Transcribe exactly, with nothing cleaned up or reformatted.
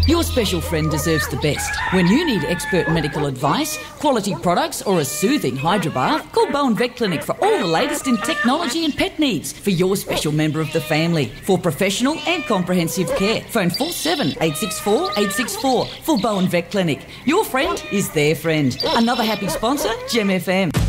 Your special friend deserves the best. When you need expert medical advice, quality products or a soothing hydrobath, call Bowen Vet Clinic for all the latest in technology and pet needs for your special member of the family. For professional and comprehensive care, phone four seven eight six four eight six four for Bowen Vet Clinic. Your friend is their friend. Another happy sponsor, Gem F M.